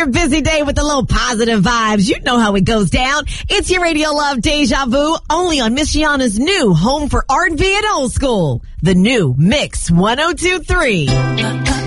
Busy day with a little positive vibes. You know how it goes down. It's your Radio Love Deja Vu, only on Miss Gianna's new home for R&B and old school. The new Mix 1023.